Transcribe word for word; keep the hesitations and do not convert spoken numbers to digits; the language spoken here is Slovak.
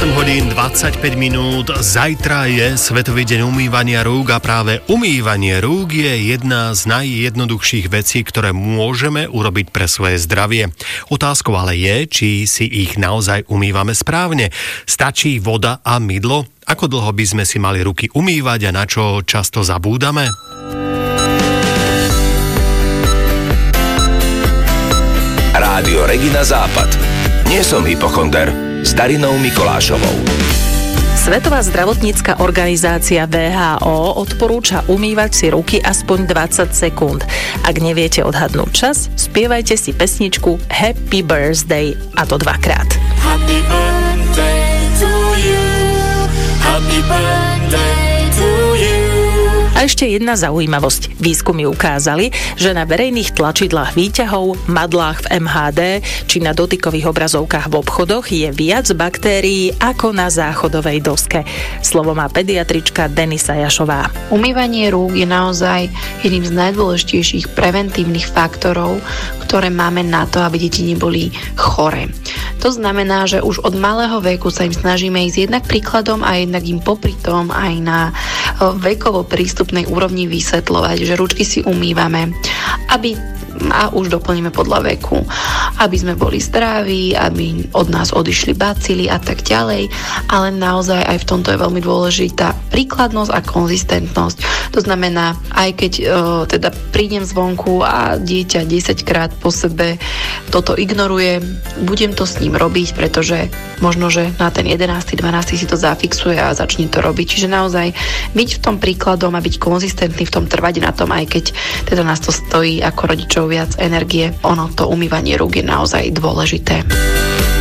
osem hodín dvadsaťpäť minút. Zajtra je Svetový deň umývania rúk a práve umývanie rúk je jedna z najjednoduchších vecí, ktoré môžeme urobiť pre svoje zdravie. Otázkou ale je, či si ich naozaj umývame správne. Stačí voda a mydlo? Ako dlho by sme si mali ruky umývať a na čo často zabúdame? Rádio Regina Západ. Nie som hypochonder. S Darinou Mikolášovou. Svetová zdravotnícka organizácia vé há ó odporúča umývať si ruky aspoň dvadsať sekúnd. Ak neviete odhadnúť čas, spievajte si pesničku Happy Birthday, a to dvakrát. Happy birthday to you. Happy birthday to you. A ešte jedna zaujímavosť. Výskumy ukázali, že na verejných tlačidlách výťahov, madlách v em há dé či na dotykových obrazovkách v obchodoch je viac baktérií ako na záchodovej doske. Slovo má pediatrička Denisa Jašová. Umývanie rúk je naozaj jedným z najdôležitejších preventívnych faktorov, ktoré máme na to, aby deti neboli choré. To znamená, že už od malého veku sa im snažíme ísť jednak príkladom a jednak im popri tom aj na vekovo prístupnej úrovni vysvetľovať, že ručky si umývame, aby a už doplníme podľa veku, aby sme boli zdraví, aby od nás odišli bacily a tak ďalej, ale naozaj aj v tomto je veľmi dôležitá príkladnosť a konzistentnosť. To znamená, aj keď e, teda prídem zvonku a dieťa desaťkrát po sebe toto ignoruje, budem to s ním robiť, pretože možno, že na ten jedenásty, dvanásty si to zafixuje a začne to robiť. Čiže naozaj byť v tom príkladom a byť konzistentný v tom, trvať na tom, aj keď teda nás to stojí ako rodičov viac energie. Ono, to umývanie rúk je naozaj dôležité.